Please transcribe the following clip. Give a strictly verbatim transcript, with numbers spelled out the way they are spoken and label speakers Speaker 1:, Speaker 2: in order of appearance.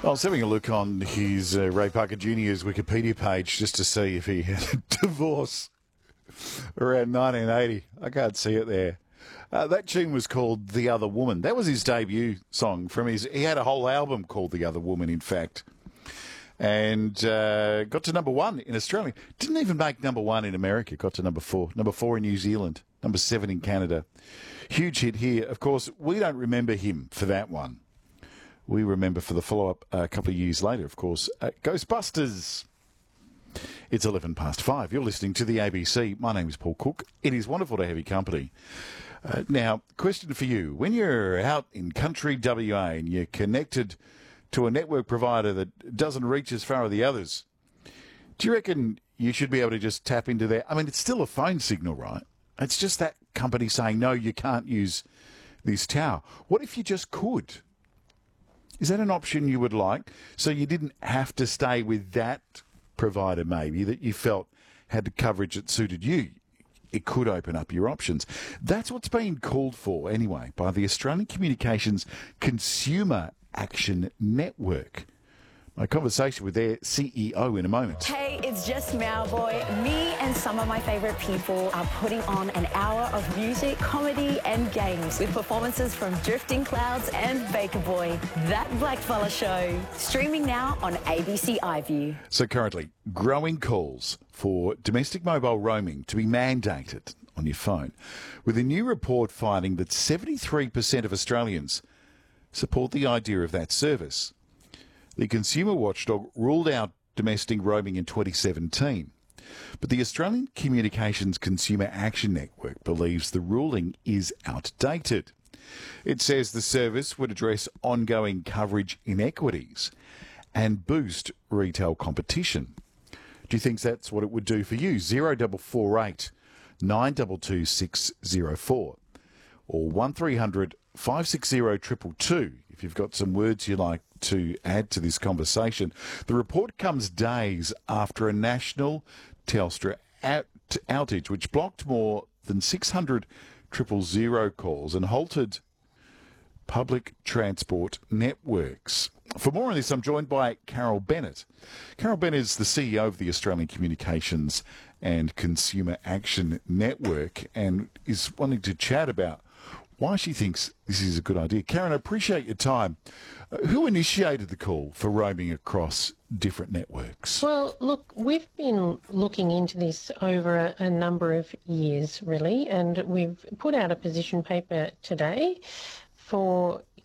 Speaker 1: I was having a look on his uh, Ray Parker Junior's Wikipedia page just to see if he had a divorce around nineteen eighty. I can't see it there. Uh, that tune was called The Other Woman. That was his debut song from his... He had a whole album called The Other Woman, in fact. And uh, got to number one in Australia. Didn't even make number one in America. Got to number four. Number four in New Zealand. Number seven in Canada. Huge hit here. Of course, we don't remember him for that one. We remember for the follow-up uh, a couple of years later, of course, uh, Ghostbusters. It's eleven past five. You're listening to the A B C. My name is Paul Cook. It is wonderful to have your company. Uh, now, question for you. When you're out in country W A and you're connected to a network provider that doesn't reach as far as the others, do you reckon you should be able to just tap into their... I mean, it's still a phone signal, right? It's just that company saying, no, you can't use this tower. What if you just could? Is that an option you would like? So you didn't have to stay with that provider, maybe, that you felt had the coverage that suited you. It could open up your options. That's what's being called for, anyway, by the Australian Communications Consumer Action Network. My conversation with their C E O in a moment.
Speaker 2: Hey, it's just Mauboy. Me and some of my favourite people are putting on an hour of music, comedy and games with performances from Drifting Clouds and Baker Boy. That Blackfella Show. Streaming now on A B C iView.
Speaker 1: So currently, growing calls for domestic mobile roaming to be mandated on your phone, with a new report finding that seventy-three percent of Australians support the idea of that service. The consumer watchdog ruled out domestic roaming in twenty seventeen, but the Australian Communications Consumer Action Network believes the ruling is outdated. It says the service would address ongoing coverage inequities and boost retail competition. Do you think that's what it would do for you? zero double four eight nine two two six zero four or one three hundred five six zero two two two if you've got some words you'd like to add to this conversation. The report comes days after a national Telstra out- outage which blocked more than six hundred triple zero calls and halted public transport networks. For more on this, I'm joined by Carol Bennett. Carol Bennett is the C E O of the Australian Communications and Consumer Action Network and is wanting to chat about why she thinks this is a good idea. Karen, I appreciate your time. Uh, who initiated the call for roaming across different networks?
Speaker 3: Well, look, we've been looking into this over a, a number of years, really, and we've put out a position paper today for